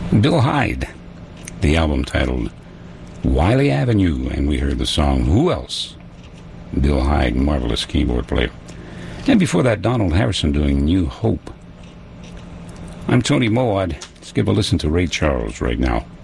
Bill Hyde, the album titled Wiley Avenue, and we heard the song Who Else? Bill Hyde, marvelous keyboard player. And before that, Donald Harrison doing New Hope. I'm Tony Moad. Let's give a listen to Ray Charles right now.